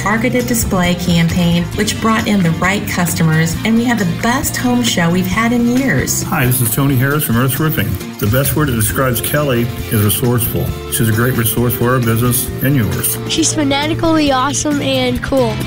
targeted display campaign, which brought in the right customers, and we had the best home show we've had in years. Hi, this is Tony Harris from Earth Roofing. The best word that describes Kelly is resourceful. She's a great resource for our business and yours. She's fanatically awesome and cool.